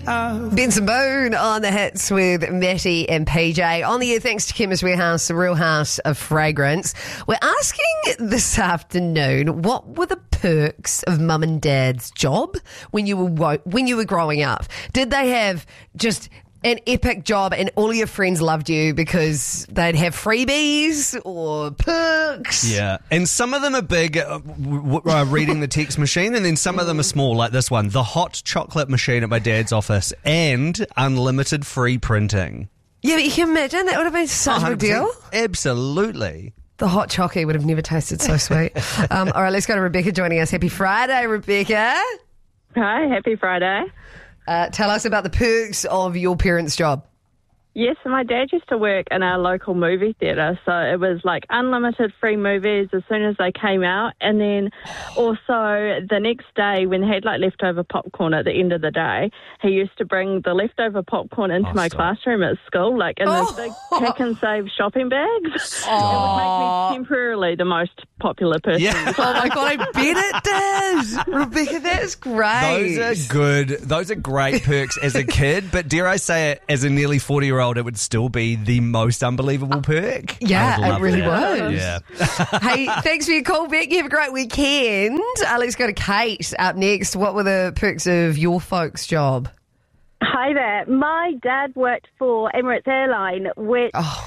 Benson Boone on the hits with Matty and PJ. On the air, thanks to Chemist Warehouse, the real house of fragrance. We're asking this afternoon, what were the perks of mum and dad's job when you were growing up? Did they have just an epic job and all your friends loved you because they'd have freebies or perks? Yeah, and some of them are big, reading the text machine, and then some of them are small, like this one, the hot chocolate machine at my dad's office, and unlimited free printing. Yeah, but you can imagine that would have been such a big deal. Absolutely. The hot chocolate would have never tasted so sweet. All right, let's go to Rebecca joining us. Happy Friday, Rebecca. Hi, happy Friday. Tell us about the perks of your parents' job. Yes, so my dad used to work in a local movie theatre, so it was like unlimited free movies as soon as they came out, and then also the next day when they had like leftover popcorn at the end of the day, he used to bring the leftover popcorn into my classroom at school, like in those big Pick and Save shopping bags. It would make me temporarily the most popular person. Yeah. Oh my God, I bet it does. Rebecca, that's great. Those are great perks as a kid, but dare I say it, as a nearly 40-year-old, it would still be the most unbelievable perk. Yeah, it really would. Yeah. Hey, thanks for your call, Beck. You have a great weekend. Let's go to Kate up next. What were the perks of your folks' job? Hi there. My dad worked for Emirates Airline, which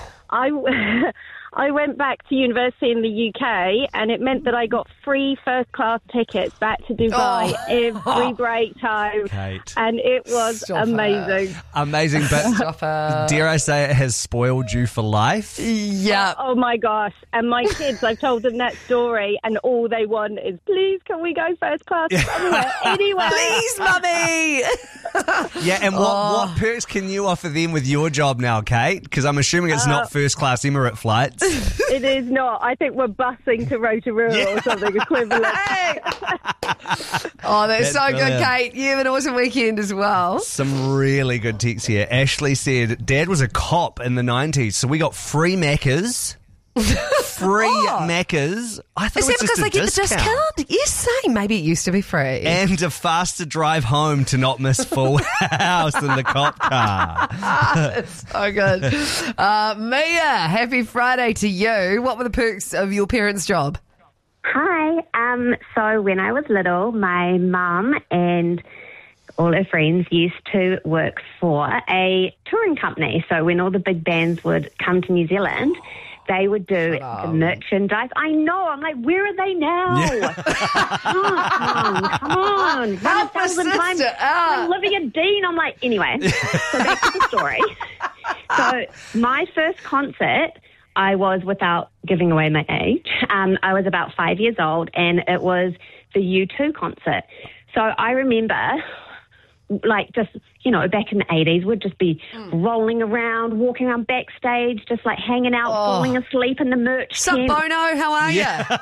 I went back to university in the UK, and it meant that I got free first-class tickets back to Dubai every break time, Kate. And it was amazing. Amazing, but dare I say it has spoiled you for life? Yeah. Oh, my gosh. And my kids, I've told them that story, and all they want is, please, can we go first class somewhere, anywhere? Please, Mummy! Yeah, and what perks can you offer them with your job now, Kate? Because I'm assuming it's not first-class Emirate flights. It is not. I think we're busing to Rotorua or something equivalent. That's so brilliant. good, Kate. You have an awesome weekend as well. Some really good texts here. Ashley said, Dad was a cop in the 90s, so we got free Maccas. Free Maccas. I thought Is it that was because just they a get discount. the discount? Yes, saying maybe it used to be free. And a faster drive home to not miss Full House in the cop car. It's so good. Mia, happy Friday to you. What were the perks of your parents' job? Hi. So when I was little, my mum and all her friends used to work for a touring company. So when all the big bands would come to New Zealand, they would do the merchandise. I know. I'm like, where are they now? Yeah. Come on. Help us, 1,000 times. sister. Olivia Dean. I'm like, anyway. So back to the story. So my first concert, I was, without giving away my age, I was about 5 years old, and it was the U2 concert. So I remember, like, just, back in the 80s, we'd just be rolling around, walking around backstage, just like hanging out, falling asleep in the merch Sup, tent. Bono? How are you?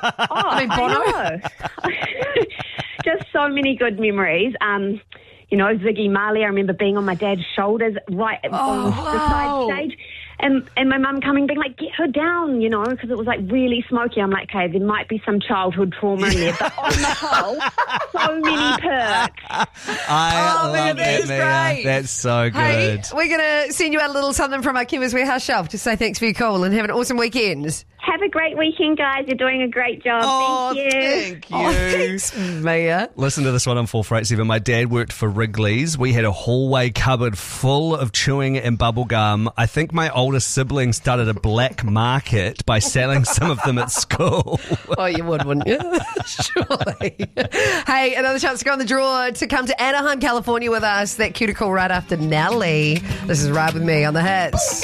I know. Just so many good memories. Ziggy Marley, I remember being on my dad's shoulders right on the side stage. And my mum coming, being like, get her down, because it was like really smoky. I'm like, okay, there might be some childhood trauma in there. But on the whole, so many perks. I love Mia, that, Mia. great. That's so good. Hey, we're going to send you out a little something from our Chemist Warehouse shelf to say thanks for your call and have an awesome weekend. Have a great weekend, guys. You're doing a great job. Thank you. Thank you. Thanks, Mia. Listen to this one on 448.7. My dad worked for Wrigley's. We had a hallway cupboard full of chewing and bubble gum. I think my oldest sibling started a black market by selling some of them at school. Oh, you would, wouldn't you? Surely. Hey, another chance to go on the draw to come to Anaheim, California with us. That cuticle right after Nelly. This is Ride With Me on the Hits.